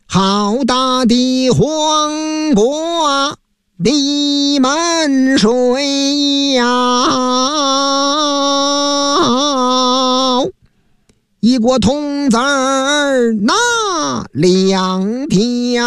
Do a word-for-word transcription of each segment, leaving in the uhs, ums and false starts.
好大的黄瓜地满水呀，一锅铜子儿那两条。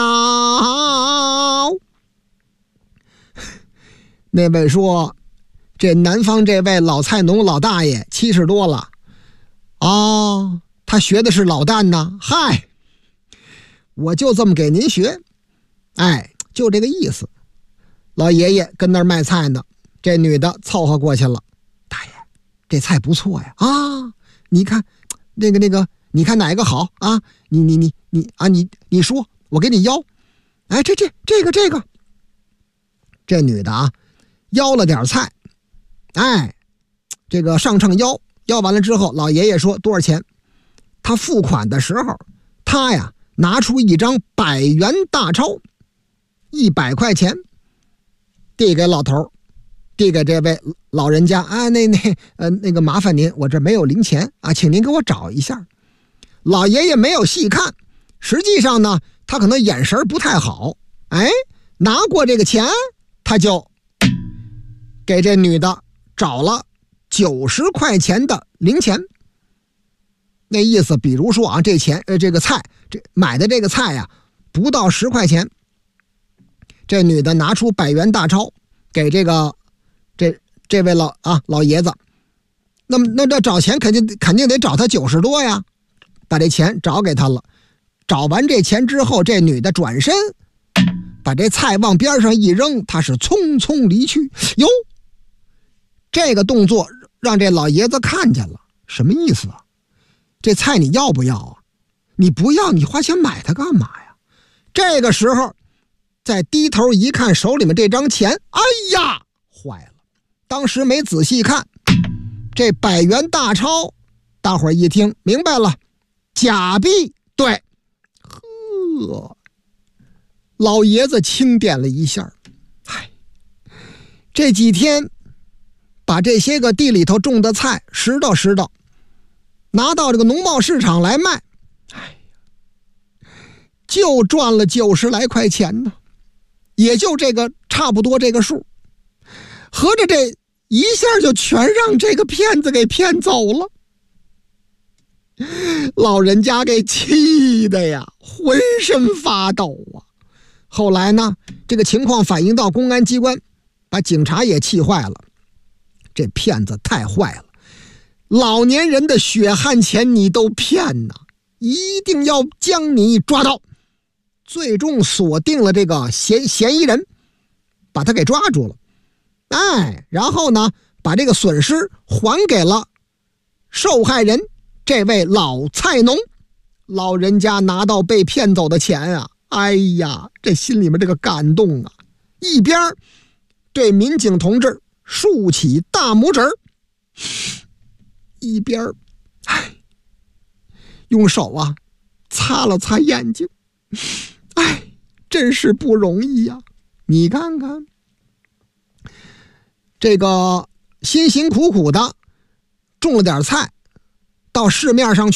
那位说，这南方这位老菜农老大爷七十多了哦，他学的是老旦呢。嗨，我就这么给您学，哎，就这个意思。老爷爷跟那儿卖菜呢，这女的凑合过去了。大爷，这菜不错呀！啊，你看那个那个，你看哪个好啊？你你你你啊，你你说，我给你邀。哎，这这这个这个，这女的啊，邀了点菜，哎，这个上秤邀，邀完了之后，老爷爷说多少钱？他付款的时候，他呀拿出一张百元大钞，一百块钱。递给老头，递给这位老人家啊，那那呃那个麻烦您，我这没有零钱啊，请您给我找一下。老爷爷没有细看，实际上呢，他可能眼神不太好，哎，拿过这个钱，他就给这女的找了九十块钱的零钱。那意思，比如说啊，这钱呃这个菜，这买的这个菜呀，不到十块钱。这女的拿出百元大钞给这个这这位老啊老爷子，那么那这找钱肯定肯定得找他九十多呀，把这钱找给他了。找完这钱之后，这女的转身把这菜往边上一扔，她是匆匆离去。哟，这个动作让这老爷子看见了，什么意思啊？这菜你要不要啊？你不要，你花钱买它干嘛呀？这个时候再低头一看手里面这张钱，哎呀，坏了！当时没仔细看，这百元大钞，大伙儿一听明白了，假币。对，呵，老爷子清点了一下，哎，这几天把这些个地里头种的菜拾掇拾掇，拿到这个农贸市场来卖，哎，就赚了九十来块钱呢。也就这个差不多这个数，合着这一下就全让这个骗子给骗走了。老人家给气的呀，浑身发抖啊。后来呢，这个情况反映到公安机关，把警察也气坏了。这骗子太坏了，老年人的血汗钱你都骗呐，一定要将你抓到。最终锁定了这个嫌嫌疑人，把他给抓住了，哎，然后呢，把这个损失还给了受害人这位老菜农。老人家拿到被骗走的钱啊，哎呀，这心里面这个感动啊，一边对民警同志竖起大拇指，一边哎，用手啊擦了擦眼睛。哎，真是不容易呀！你看看，这个辛辛苦苦的种了点菜，到市面上去